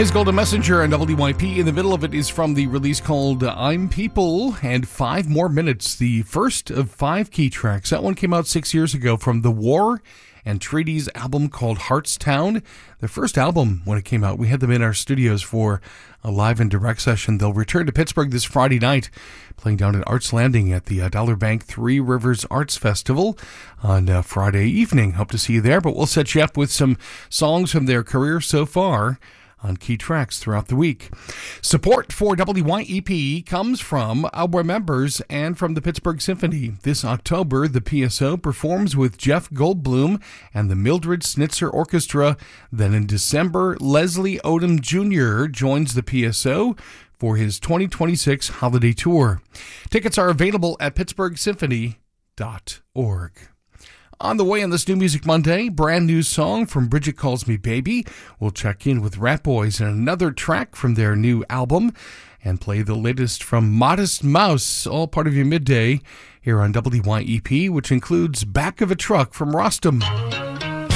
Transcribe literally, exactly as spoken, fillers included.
His Golden Messenger and W Y P. In the middle of it is from the release called I'm People and Five More Minutes, the first of five key tracks. That one came out six years ago from the War and Treaties album called Heartstown. Their first album when it came out. We had them in our studios for a live and direct session. They'll return to Pittsburgh this Friday night, playing down at Arts Landing at the uh, Dollar Bank Three Rivers Arts Festival on uh, Friday evening. Hope to see you there, but we'll set you up with some songs from their career so far on key tracks throughout the week. Support for W Y E P comes from our members and from the Pittsburgh Symphony. This October, the P S O performs with Jeff Goldblum and the Mildred Snitzer Orchestra. Then in December, Leslie Odom Junior joins the P S O for his twenty twenty-six holiday tour. Tickets are available at pittsburgh symphony dot org. On the way on this New Music Monday, brand new song from Bridget Calls Me Baby. We'll check in with Rat Boys and another track from their new album and play the latest from Modest Mouse, all part of your midday here on W Y E P, which includes Back of a Truck from Rostam.